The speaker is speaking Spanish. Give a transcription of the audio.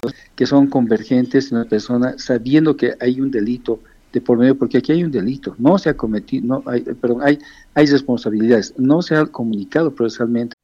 que son convergentes en la persona, sabiendo que hay un delito de por medio, porque aquí hay un delito, no se ha cometido, no hay, perdón, hay responsabilidades, no se ha comunicado procesalmente